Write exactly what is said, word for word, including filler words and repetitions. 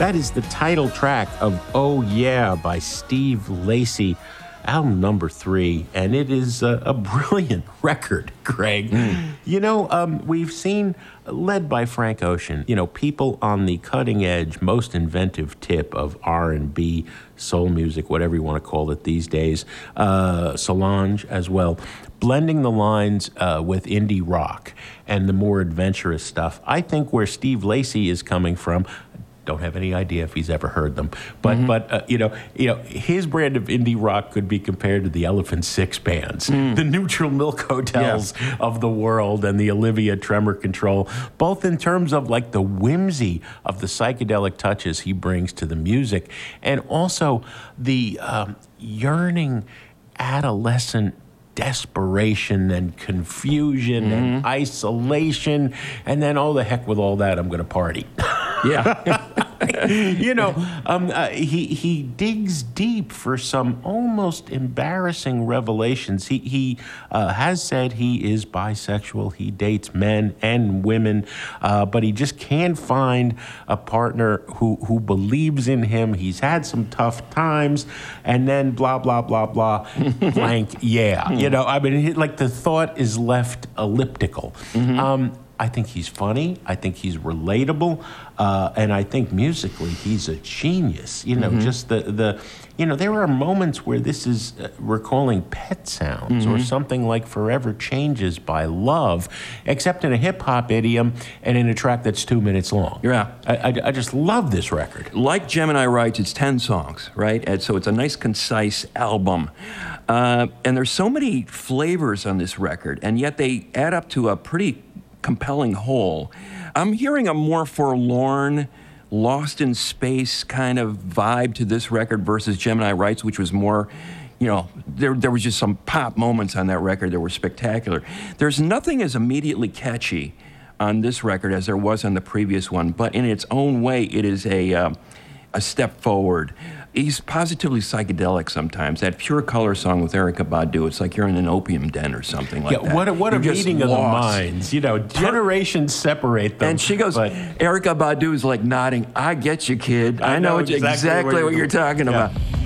That is the title track of Oh Yeah by Steve Lacy, album number three, and it is a, a brilliant record, Greg. Mm. You know, um, we've seen, led by Frank Ocean, you know, people on the cutting edge, most inventive tip of R and B, soul music, whatever you want to call it these days, uh, Solange as well, blending the lines uh, with indie rock and the more adventurous stuff. I think where Steve Lacy is coming from, don't have any idea if he's ever heard them, but mm-hmm. but uh, you know you know his brand of indie rock could be compared to the Elephant Six bands, mm. the Neutral Milk Hotels yeah. of the world, and the Olivia Tremor Control, both in terms of like the whimsy of the psychedelic touches he brings to the music, and also the um, yearning adolescent desperation and confusion mm-hmm. and isolation, and then oh the heck with all that, I'm going to party. Yeah. you know, um, uh, he he digs deep for some almost embarrassing revelations. He he uh, has said he is bisexual. He dates men and women, uh, but he just can't find a partner who who believes in him. He's had some tough times, and then blah blah blah blah blank. Yeah, you know, I mean, like the thought is left elliptical. Mm-hmm. Um, I think he's funny. I think he's relatable, uh, and I think musically he's a genius. You know, mm-hmm. just the the, you know, there are moments where this is uh, recalling Pet Sounds mm-hmm. or something like "Forever Changes" by Love, except in a hip hop idiom and in a track that's two minutes long. Yeah, I, I, I just love this record. Like Gemini Rights, it's ten songs, right? And so it's a nice, concise album. Uh, and there's so many flavors on this record, and yet they add up to a pretty compelling whole. I'm hearing a more forlorn, lost in space kind of vibe to this record versus Gemini Rights, which was more, you know, there there was just some pop moments on that record that were spectacular. There's nothing as immediately catchy on this record as there was on the previous one, but in its own way, it is a uh, a step forward. He's positively psychedelic sometimes. That Pure Color song with Erykah Badu, it's like you're in an opium den or something like yeah, that. What a, what a meeting of the minds. You know, generations separate them. And she goes, but, Erykah Badu is like nodding, I get you, kid. I, I know, know exactly, exactly exactly what what you're you're talking yeah. about.